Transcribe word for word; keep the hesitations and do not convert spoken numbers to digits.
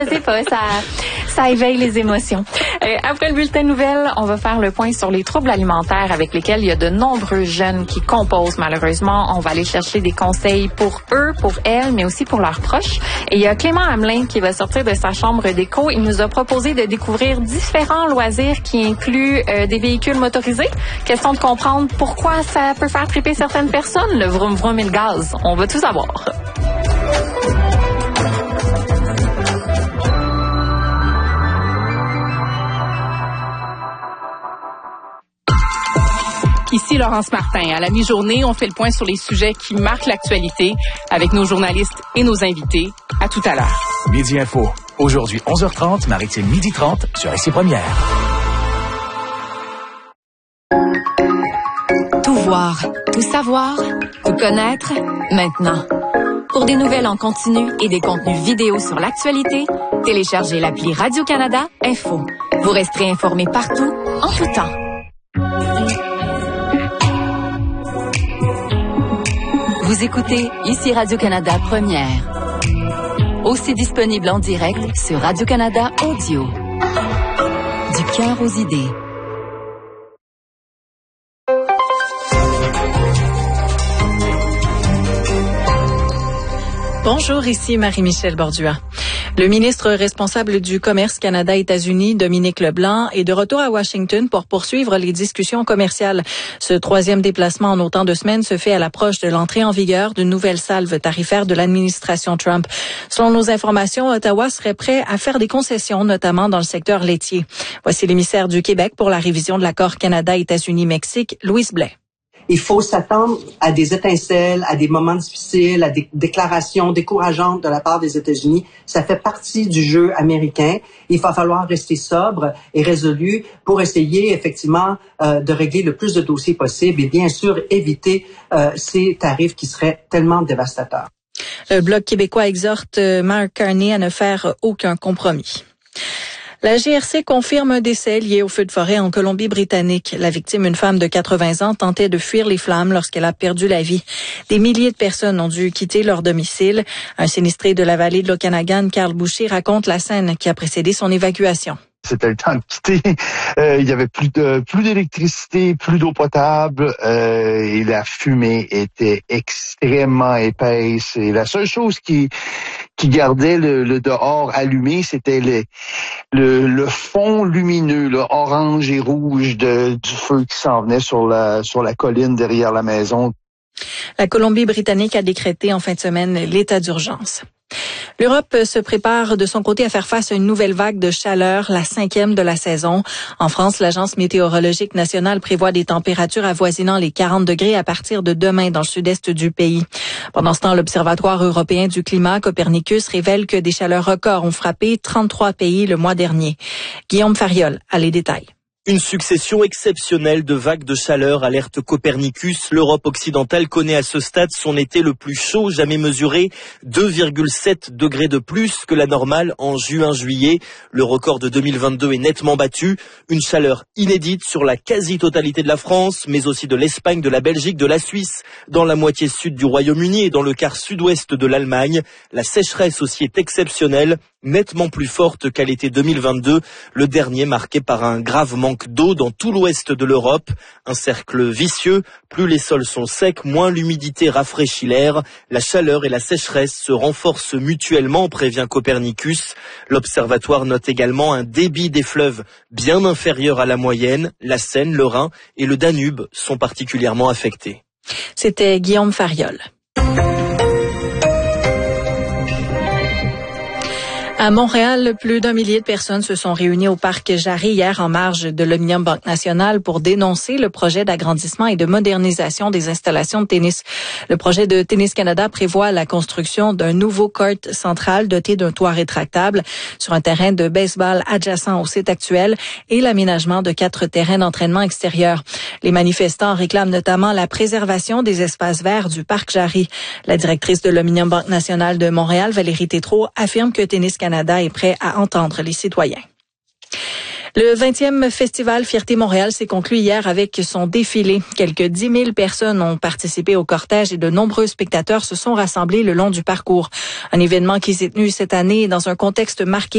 C'est pas, ça, ça éveille les émotions. Euh, après le bulletin de nouvelles, on va faire le point sur les troubles alimentaires avec lesquels il y a de nombreux jeunes qui composent malheureusement. On va aller chercher des conseils pour eux, pour elles, mais aussi pour leurs proches. Et il y a Clément Hamelin qui va sortir de sa chambre d'écho. Il nous a proposé de découvrir différents loisirs qui incluent euh, des véhicules motorisés. Question de comprendre pourquoi ça peut faire triper certaines personnes, le vroom vroom et le gaz. On va tout savoir. Ici Laurence Martin. À la mi-journée, on fait le point sur les sujets qui marquent l'actualité avec nos journalistes et nos invités. À tout à l'heure. Midi Info. Aujourd'hui, onze heures trente, Maritime midi trente sur Ici Première. Tout voir, tout savoir, tout connaître, maintenant. Pour des nouvelles en continu et des contenus vidéo sur l'actualité, téléchargez l'appli Radio-Canada Info. Vous resterez informés partout, en tout temps. Vous écoutez Ici Radio-Canada Première. Aussi disponible en direct sur Radio-Canada Audio. Du cœur aux idées. Bonjour, ici Marie-Michel Bordua. Le ministre responsable du Commerce Canada-États-Unis, Dominique Leblanc, est de retour à Washington pour poursuivre les discussions commerciales. Ce troisième déplacement en autant de semaines se fait à l'approche de l'entrée en vigueur d'une nouvelle salve tarifaire de l'administration Trump. Selon nos informations, Ottawa serait prêt à faire des concessions, notamment dans le secteur laitier. Voici l'émissaire du Québec pour la révision de l'accord Canada-États-Unis-Mexique, Louise Blais. Il faut s'attendre à des étincelles, à des moments difficiles, à des déclarations décourageantes de la part des États-Unis. Ça fait partie du jeu américain. Il va falloir rester sobre et résolu pour essayer effectivement euh, de régler le plus de dossiers possible et bien sûr éviter euh, ces tarifs qui seraient tellement dévastateurs. Le Bloc québécois exhorte Mark Carney à ne faire aucun compromis. La G R C confirme un décès lié au feu de forêt en Colombie-Britannique. La victime, une femme de quatre-vingts ans, tentait de fuir les flammes lorsqu'elle a perdu la vie. Des milliers de personnes ont dû quitter leur domicile. Un sinistré de la vallée de l'Okanagan, Carl Boucher, raconte la scène qui a précédé son évacuation. C'était le temps de quitter. Euh, il y avait plus de plus d'électricité, plus d'eau potable euh, et la fumée était extrêmement épaisse. Et la seule chose qui qui gardait le, le dehors allumé, c'était le, le le fond lumineux, le orange et rouge de, du feu qui s'en venait sur la sur la colline derrière la maison. La Colombie-Britannique a décrété en fin de semaine l'état d'urgence. L'Europe se prépare de son côté à faire face à une nouvelle vague de chaleur, la cinquième de la saison. En France, l'Agence météorologique nationale prévoit des températures avoisinant les quarante degrés à partir de demain dans le sud-est du pays. Pendant ce temps, l'Observatoire européen du climat, Copernicus, révèle que des chaleurs records ont frappé trente-trois pays le mois dernier. Guillaume Fariol a les détails. Une succession exceptionnelle de vagues de chaleur, alerte Copernicus. L'Europe occidentale connaît à ce stade son été le plus chaud jamais mesuré, deux virgule sept degrés de plus que la normale en juin-juillet. Le record de deux mille vingt-deux est nettement battu. Une chaleur inédite sur la quasi-totalité de la France, mais aussi de l'Espagne, de la Belgique, de la Suisse, dans la moitié sud du Royaume-Uni et dans le quart sud-ouest de l'Allemagne. La sécheresse aussi est exceptionnelle, nettement plus forte qu'à l'été deux mille vingt-deux, le dernier marqué par un grave manque d'eau dans tout l'ouest de l'Europe. Un cercle vicieux, plus les sols sont secs, moins l'humidité rafraîchit l'air. La chaleur et la sécheresse se renforcent mutuellement, prévient Copernicus. L'observatoire note également un débit des fleuves bien inférieur à la moyenne. La Seine, le Rhin et le Danube sont particulièrement affectés. C'était Guillaume Fariol. À Montréal, plus d'un millier de personnes se sont réunies au parc Jarry hier en marge de l'Omnium Banque Nationale pour dénoncer le projet d'agrandissement et de modernisation des installations de tennis. Le projet de Tennis Canada prévoit la construction d'un nouveau court central doté d'un toit rétractable sur un terrain de baseball adjacent au site actuel et l'aménagement de quatre terrains d'entraînement extérieurs. Les manifestants réclament notamment la préservation des espaces verts du parc Jarry. La directrice de l'Omnium Banque Nationale de Montréal, Valérie Tétrault, affirme que Tennis Canada Canada est prêt à entendre les citoyens. Le vingtième Festival Fierté Montréal s'est conclu hier avec son défilé. Quelques dix mille personnes ont participé au cortège et de nombreux spectateurs se sont rassemblés le long du parcours. Un événement qui s'est tenu cette année dans un contexte marqué